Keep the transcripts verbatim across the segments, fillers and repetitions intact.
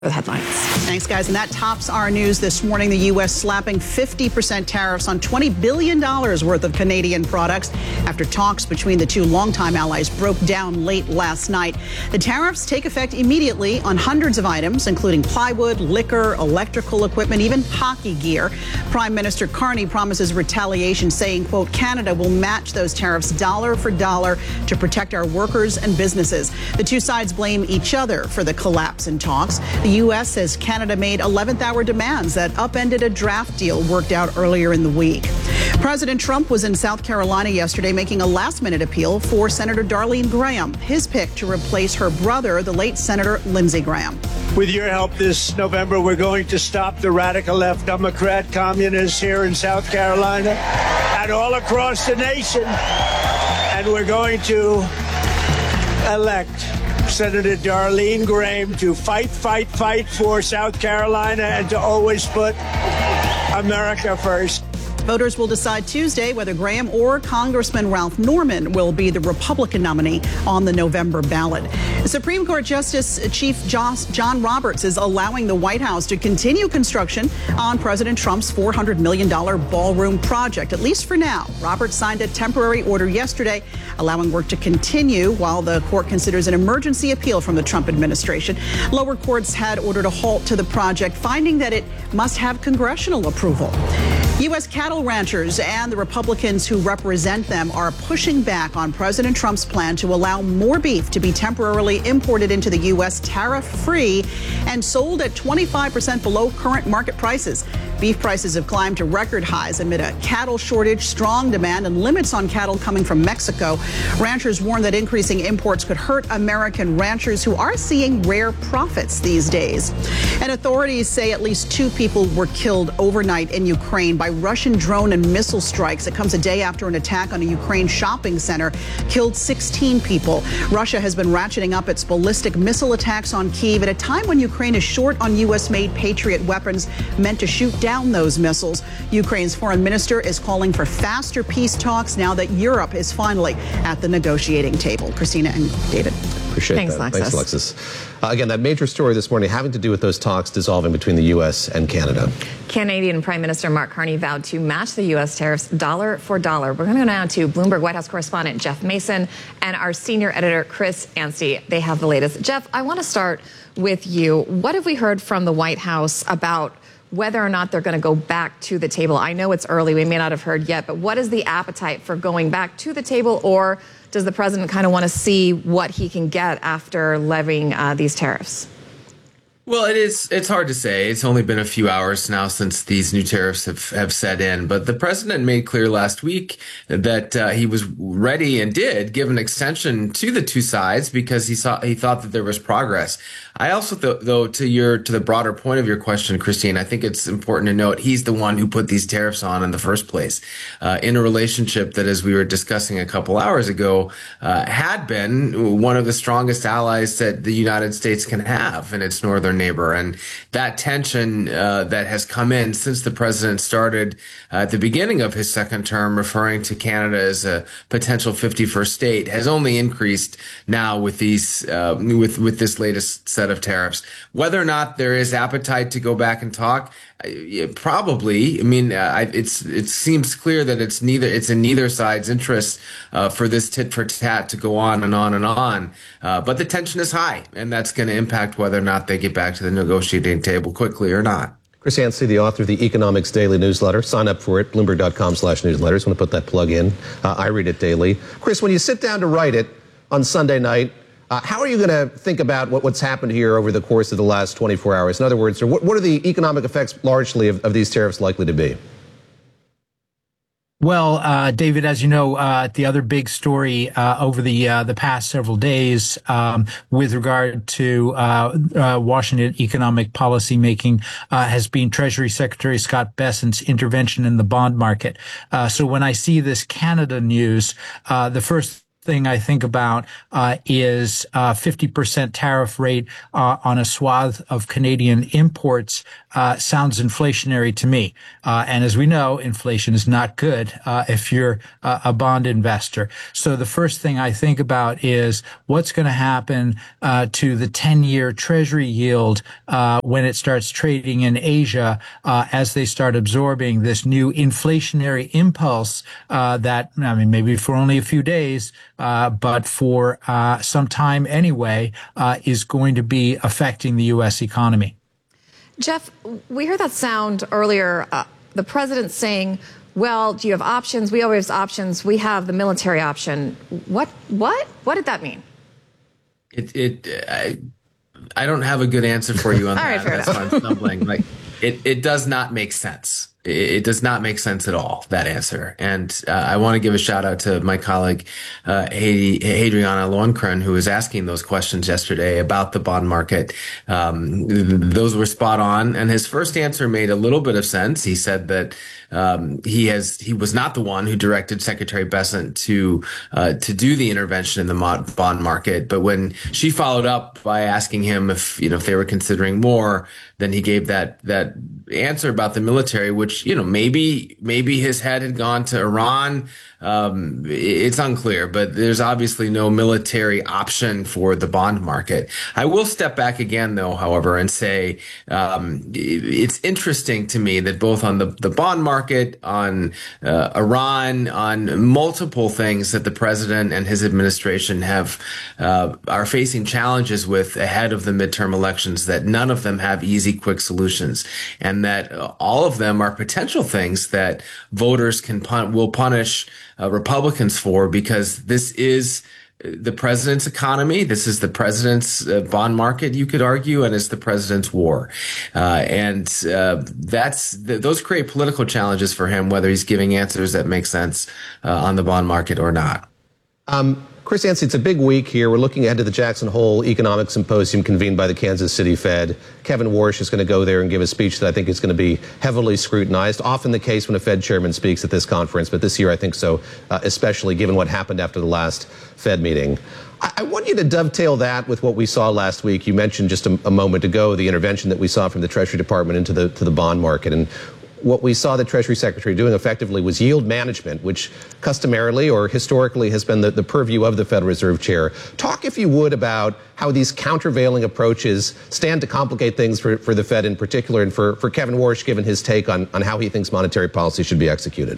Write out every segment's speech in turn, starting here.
The headlines. Thanks, guys. And that tops our news this morning. The U S slapping fifty percent tariffs on twenty billion dollars worth of Canadian products after talks between the two longtime allies broke down late last night. The tariffs take effect immediately on hundreds of items, including plywood, liquor, electrical equipment, even hockey gear. Prime Minister Carney promises retaliation, saying, quote, Canada will match those tariffs dollar for dollar to protect our workers and businesses. The two sides blame each other for the collapse in talks. The U S says Canada made eleventh hour demands that upended a draft deal worked out earlier in the week. President Trump was in South Carolina yesterday making a last-minute appeal for Senator Darlene Graham, his pick to replace her brother, the late Senator Lindsey Graham. With your help this November, we're going to stop the radical left Democrat communists here in South Carolina and all across the nation. And we're going to elect Senator Darlene Graham to fight, fight, fight for South Carolina and to always put America first. Voters will decide Tuesday whether Graham or Congressman Ralph Norman will be the Republican nominee on the November ballot. Supreme Court Justice Chief John Roberts is allowing the White House to continue construction on President Trump's four hundred million dollars ballroom project, at least for now. Roberts signed a temporary order yesterday allowing work to continue while the court considers an emergency appeal from the Trump administration. Lower courts had ordered a halt to the project, finding that it must have congressional approval. U S cattle ranchers and the Republicans who represent them are pushing back on President Trump's plan to allow more beef to be temporarily imported into the U S tariff-free and sold at twenty-five percent below current market prices. Beef prices have climbed to record highs amid a cattle shortage, strong demand, and limits on cattle coming from Mexico. Ranchers warn that increasing imports could hurt American ranchers who are seeing rare profits these days. And authorities say at least two people were killed overnight in Ukraine by Russian drone and missile strikes. It comes a day after an attack on a Ukraine shopping center killed sixteen people. Russia has been ratcheting up its ballistic missile attacks on Kyiv at a time when Ukraine is short on U S-made Patriot weapons meant to shoot down those missiles. Ukraine's foreign minister is calling for faster peace talks now that Europe is finally at the negotiating table. Christina and David. Appreciate Thanks, that. Alexis. Thanks, Alexis. Uh, again, that major story this morning having to do with those talks dissolving between the U S and Canada. Canadian Prime Minister Mark Carney vowed to match the U S tariffs dollar for dollar. We're going to go now to Bloomberg White House correspondent Jeff Mason and our senior editor Chris Anstey. They have the latest. Jeff, I want to start with you. What have we heard from the White House about whether or not they're going to go back to the table? I know it's early. We may not have heard yet, but what is the appetite for going back to the table, or does the president kind of want to see what he can get after levying uh, these tariffs? Well, it is. It's hard to say. It's only been a few hours now since these new tariffs have, have set in. But the president made clear last week that uh, he was ready and did give an extension to the two sides because he saw he thought that there was progress. I also, th- though, to your to the broader point of your question, Christine, I think it's important to note he's the one who put these tariffs on in the first place, uh, in a relationship that, as we were discussing a couple hours ago, uh, had been one of the strongest allies that the United States can have in its northern neighbor. And that tension uh, that has come in since the president started uh, at the beginning of his second term, referring to Canada as a potential fifty-first state, has only increased now with these uh, with with this latest set of tariffs. Whether or not there is appetite to go back and talk, uh, probably. I mean, uh, it's it seems clear that it's neither it's in neither side's interest uh, for this tit for tat to go on and on and on. Uh, but the tension is high, and that's going to impact whether or not they get back to the negotiating table quickly or not. Chris Anstey, the author of the Economics Daily newsletter. Sign up for it, bloomberg.com slash newsletters. Want to put that plug in. Uh, I read it daily. Chris, when you sit down to write it on Sunday night, uh, how are you going to think about what, what's happened here over the course of the last twenty-four hours? In other words, what, what are the economic effects largely of, of these tariffs likely to be? Well, uh, David, as you know, uh, the other big story uh, over the uh, the past several days um, with regard to uh, uh, Washington economic policy making uh, has been Treasury Secretary Scott Bessent's intervention in the bond market. Uh, so when I see this Canada news, uh, the first thing I think about uh, is uh, fifty percent tariff rate uh, on a swath of Canadian imports uh, sounds inflationary to me. Uh, and as we know, inflation is not good uh, if you're uh, a bond investor. So the first thing I think about is what's going to happen uh, to the ten-year Treasury yield uh, when it starts trading in Asia uh, as they start absorbing this new inflationary impulse uh, that, I mean, maybe for only a few days, uh, but for uh, some time anyway, uh, is going to be affecting the U S economy. Jeff, we heard that sound earlier, uh, the president saying, well, do you have options? We always have options. We have the military option. What, what, what did that mean? It, it, I, I don't have a good answer for you on All that. right, fair That's why I'm stumbling. Like, it, it does not make sense. It does not make sense at all, that answer. And uh, I want to give a shout out to my colleague, uh, Adriana Loenkron, who was asking those questions yesterday about the bond market. Um, those were spot on. And his first answer made a little bit of sense. He said that um, he has he was not the one who directed Secretary Bessent to uh, to do the intervention in the mod- bond market. But when she followed up by asking him if, you know, if they were considering more, then he gave that that answer about the military, which, you know, maybe maybe his head had gone to Iran. Um, it's unclear, but there's obviously no military option for the bond market. I will step back again, though, however, and say um, it's interesting to me that both on the, the bond market, on uh, Iran, on multiple things that the president and his administration have uh, are facing challenges with ahead of the midterm elections, that none of them have easy, quick solutions, and that all of them are potential things that voters can pun- will punish uh, Republicans for, because this is the president's economy. This is the president's uh, bond market, you could argue, and it's the president's war. Uh, and uh, that's th- those create political challenges for him, whether he's giving answers that make sense uh, on the bond market or not. Um, Chris Yancey, it's a big week here. We're looking ahead to the Jackson Hole Economic Symposium convened by the Kansas City Fed. Kevin Warsh is going to go there and give a speech that I think is going to be heavily scrutinized. Often the case when a Fed chairman speaks at this conference, but this year I think so, uh, especially given what happened after the last Fed meeting. I, I want you to dovetail that with what we saw last week. You mentioned just a, a moment ago the intervention that we saw from the Treasury Department into the to the bond market. And what we saw the Treasury Secretary doing effectively was yield management, which customarily or historically has been the, the purview of the Federal Reserve Chair. Talk, if you would, about how these countervailing approaches stand to complicate things for, for the Fed in particular, and for, for Kevin Warsh, given his take on, on how he thinks monetary policy should be executed.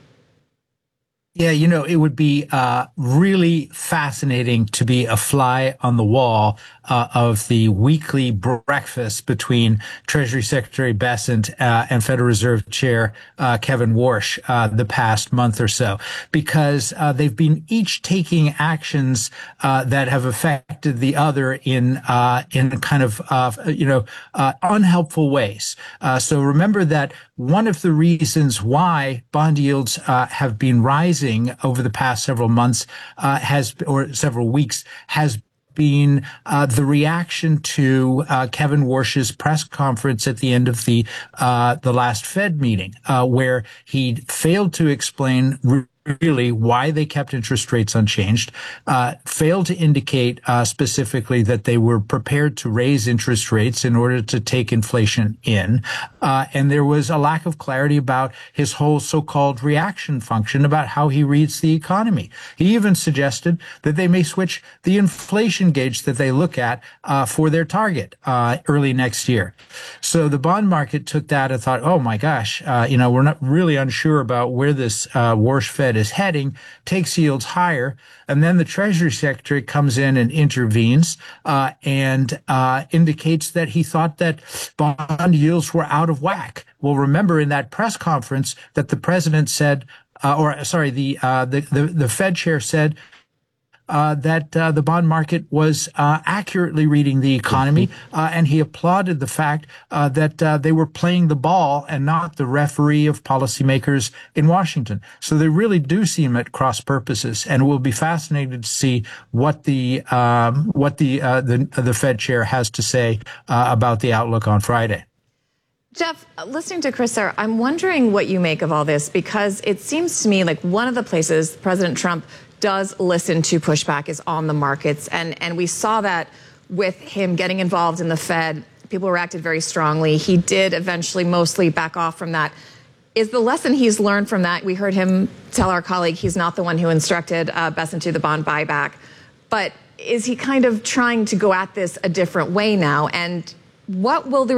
Yeah, you know, it would be uh, really fascinating to be a fly on the wall uh, of the weekly breakfast between Treasury Secretary Bessent uh, and Federal Reserve Chair uh, Kevin Warsh uh, the past month or so, because uh, they've been each taking actions uh, that have affected the other in uh, in kind of uh, you know uh, unhelpful ways. Uh, so remember that one of the reasons why bond yields uh, have been rising over the past several months uh, has, or several weeks, has been uh, the reaction to uh, Kevin Warsh's press conference at the end of the uh, the last Fed meeting, uh, where he failed to explain really why they kept interest rates unchanged, uh, failed to indicate uh, specifically that they were prepared to raise interest rates in order to take inflation in. Uh, and there was a lack of clarity about his whole so-called reaction function, about how he reads the economy. He even suggested that they may switch the inflation gauge that they look at uh, for their target uh, early next year. So the bond market took that and thought, oh my gosh, uh, you know, we're not really unsure about where this uh, Warsh Fed is heading, takes yields higher, and then the Treasury Secretary comes in and intervenes uh, and uh, indicates that he thought that bond yields were out of whack. Well, remember in that press conference that the president said, uh, or sorry, the, uh, the the the Fed chair said Uh, that uh, the bond market was uh, accurately reading the economy, uh, and he applauded the fact uh, that uh, they were playing the ball and not the referee of policymakers in Washington. So they really do seem at cross purposes, and it will be fascinating to see what the um, what the, uh, the the Fed chair has to say uh, about the outlook on Friday. Jeff, listening to Chris there, I'm wondering what you make of all this, because it seems to me like one of the places President Trump does listen to pushback is on the markets. And, and we saw that with him getting involved in the Fed. People reacted very strongly. He did eventually mostly back off from that. Is the lesson he's learned from that? We heard him tell our colleague he's not the one who instructed uh, Bessent to the bond buyback. But is he kind of trying to go at this a different way now? And what will the